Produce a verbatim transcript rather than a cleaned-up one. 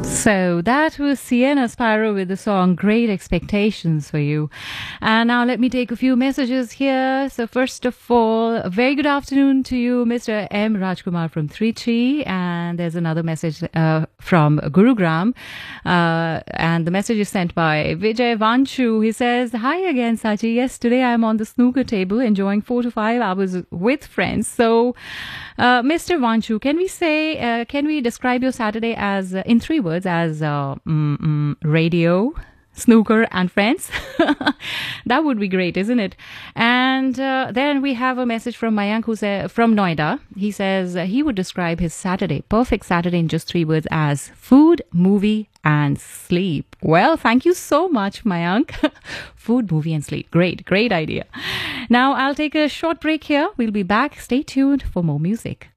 So that was Sienna Spyro with the song Great Expectations for You. And now let me take a few messages here. So first of all, a very good afternoon to you, Mister M. Rajkumar from Trichy. And there's another message uh, from Gurugram. Uh, and the message is sent by Vijay Vanchu. He says, hi again, Sachi. Yes, today I'm on the snooker table enjoying four to five hours with friends. So, uh, Mister Vanchu, can we say, uh, can we describe your Saturday as, uh, in three words, as uh, mm, mm, radio, snooker, and friends? That would be great, isn't it? And uh, then we have a message from Mayank, who's uh, from Noida. He says uh, he would describe his Saturday, perfect Saturday, in just three words as food, movie, and sleep. Well, thank you so much, Mayank. Food, movie, and sleep. Great, great idea. Now, I'll take a short break here. We'll be back. Stay tuned for more music.